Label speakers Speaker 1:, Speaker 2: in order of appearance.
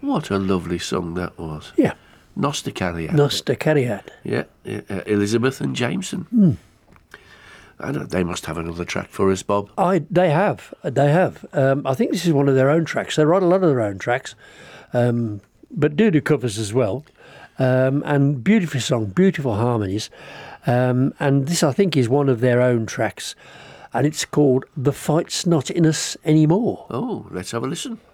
Speaker 1: What a lovely song that was.
Speaker 2: Yeah.
Speaker 1: Noster Carrier.
Speaker 2: Noster Carrier.
Speaker 1: Yeah, Elizabeth and Jameson. I don't, they must have another track for us, Bob.
Speaker 2: They have. I think this is one of their own tracks. They write a lot of their own tracks, but do covers as well. And beautiful song, beautiful harmonies. And this, I think, is one of their own tracks. And it's called The Fight's Not In Us Anymore.
Speaker 1: Oh, let's have a listen.